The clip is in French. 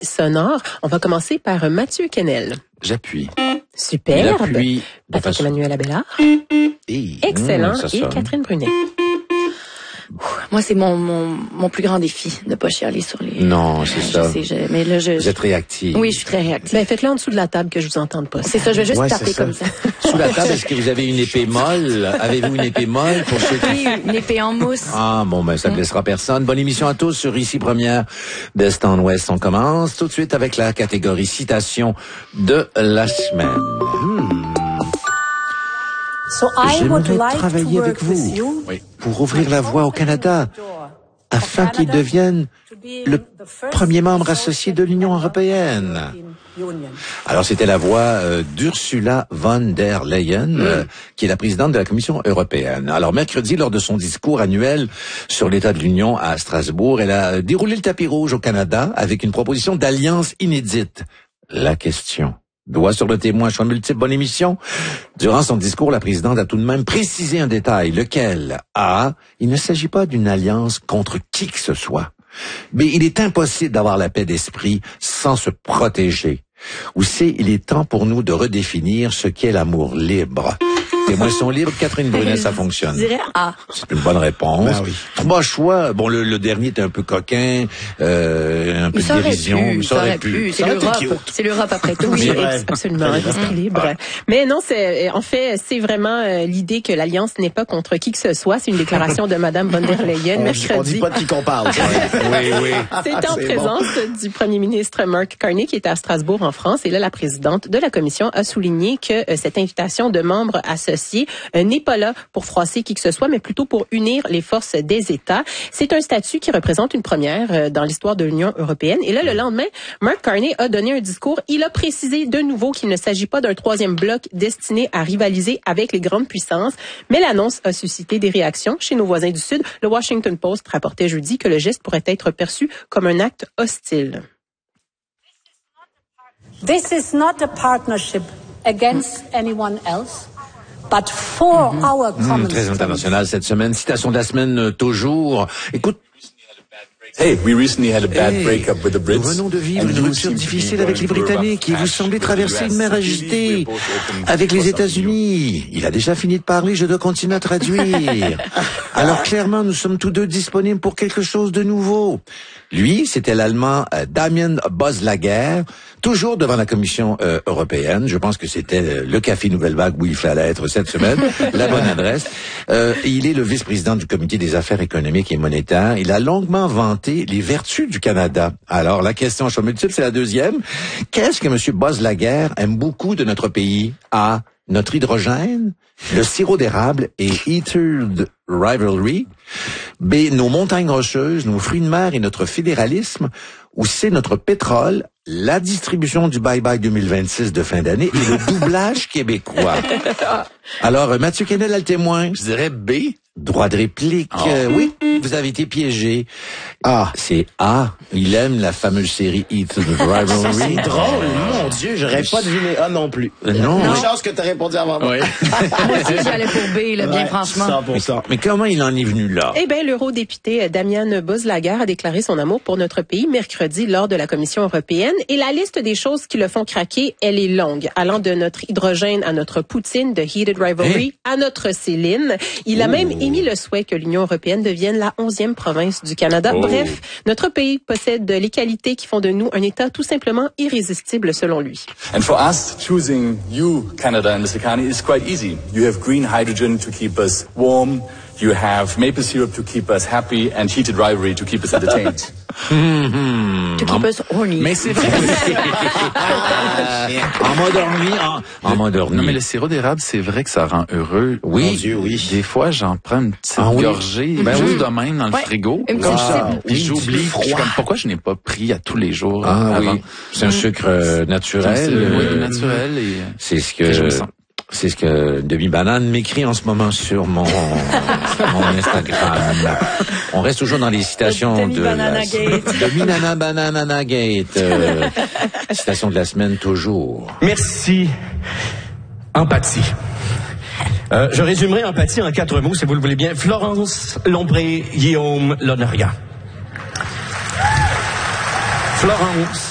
sonore. On va commencer par Mathieu Kennel. J'appuie. Superbe. J'appuie. Avec Emmanuel Abélard. Excellent. Et Catherine Brunet. Moi, c'est mon plus grand défi de pas chialer sur les... Non, c'est ça. Mais là, Vous êtes réactive. Oui, je suis très réactive. Ben, faites-le en dessous de la table que je vous entende pas. C'est ça, je vais juste taper comme ça. Sous la table, est-ce que vous avez une épée molle? Avez-vous une épée molle pour ceux qui... Oui, une épée en mousse. Ah, bon, ben, ça ne blessera personne. Bonne émission à tous sur Ici Première d'Est en Ouest. On commence tout de suite avec la catégorie citation de la semaine. J'aimerais travailler avec vous pour ouvrir la voie au Canada afin qu'il devienne le premier membre associé de l'Union européenne. Alors, c'était la voix d'Ursula von der Leyen, qui est la présidente de la Commission européenne. Alors, mercredi, lors de son discours annuel sur l'état de l'Union à Strasbourg, elle a déroulé le tapis rouge au Canada avec une proposition d'alliance inédite. La question... Doigt sur le témoin, choix multiple, bonne émission. Durant son discours, la présidente a tout de même précisé un détail, lequel? A, il ne s'agit pas d'une alliance contre qui que ce soit. B, il est impossible d'avoir la paix d'esprit sans se protéger. Ou C, il est temps pour nous de redéfinir ce qu'est l'amour libre. Témoins sont libres. Catherine Brunet, ça fonctionne. Je dirais A. C'est une bonne réponse. Ben oui. 3 choix. Bon, le dernier était un peu coquin, un peu de dérision. Ça aurait pu. C'est l'Europe après tout. Oui, absolument. L'esprit libre. Mais non, en fait, c'est vraiment l'idée que l'alliance n'est pas contre qui que ce soit. C'est une déclaration de Madame von der Leyen mercredi. On dit pas de qui qu'on parle. Oui. C'est en présence du premier ministre Mark Carney qui est à Strasbourg en France. Et là, la présidente de la commission a souligné que cette invitation de membres associés n'est pas là pour froisser qui que ce soit, mais plutôt pour unir les forces des États. C'est un statut qui représente une première dans l'histoire de l'Union européenne. Et là, le lendemain, Mark Carney a donné un discours. Il a précisé de nouveau qu'il ne s'agit pas d'un troisième bloc destiné à rivaliser avec les grandes puissances. Mais l'annonce a suscité des réactions chez nos voisins du Sud. Le Washington Post rapportait jeudi que le geste pourrait être perçu comme un acte hostile. This is not a partnership against anyone else. But for our common très international cette semaine. Citation de la semaine toujours. Écoute. Hey, we recently had a bad breakup with the Brits. Nous venons de vivre une rupture difficile avec les Britanniques et vous semblez traverser une mer agitée avec les États-Unis. Il a déjà fini de parler, je dois continuer à traduire. Alors clairement, nous sommes tous deux disponibles pour quelque chose de nouveau. Lui, c'était l'Allemand Damien Boslager, toujours devant la Commission européenne. Je pense que c'était le Café Nouvelle Vague où il fallait être cette semaine, la bonne adresse. Il est le vice-président du Comité des affaires économiques et monétaires. Il a longuement vanté les vertus du Canada. Alors, la question à choix multiple, c'est la deuxième. Qu'est-ce que M. Boslager aime beaucoup de notre pays? A, notre hydrogène, le sirop d'érable et Heated Rivalry. B, nos montagnes rocheuses, nos fruits de mer et notre fédéralisme. Ou C, notre pétrole, la distribution du Bye-Bye 2026 de fin d'année et le doublage québécois. Alors, Mathieu Kennel a le témoin. Je dirais B. Droit de réplique. Oui, vous avez été piégé. A. C'est A. Il aime la fameuse série Heated Rivalry. C'est drôle, mon Dieu, j'aurais pas deviné A non plus. Non. Une chance que t'as répondu avant moi. Moi aussi, j'allais pour B, là, bien franchement. 100%. Mais comment il en est venu là? Eh bien, l'eurodéputé Damien Boslager a déclaré son amour pour notre pays mercredi lors de la Commission européenne. Et la liste des choses qui le font craquer, elle est longue. Allant de notre hydrogène à notre Poutine, de Heated Rivalry, à notre Céline. Il a même émis le souhait que l'Union européenne devienne la 11e province du Canada. Bref, notre pays possède les qualités qui font de nous un État tout simplement irrésistible selon lui. And for us, choosing you, Canada and Mr. Carney, is quite easy. You have green hydrogen to keep us warm. You have maple syrup to keep us happy and heated rivalry to keep us entertained. To keep us horny. Mais c'est vrai. En mode orni. Non, mais le sirop d'érable, c'est vrai que ça rend heureux. Oui. Mon Dieu, oui. Des fois, j'en prends une petite gorgée, juste de même dans le frigo. Une Comme petite ça. sip. Puis Oui, j'oublie. du froid. Je suis comme, pourquoi je n'ai pas pris à tous les jours Ah avant? oui. C'est un sucre naturel. Oui, naturel et C'est ce réjouissant. C'est ce que Demi Banane m'écrit en ce moment sur mon Instagram. On reste toujours dans les citations de Demi Banana Gate. Citation de la semaine toujours. Merci. Empathie. Je résumerai empathie en 4 mots, si vous le voulez bien. Florence Lompré, Guillaume Lonoria. Florence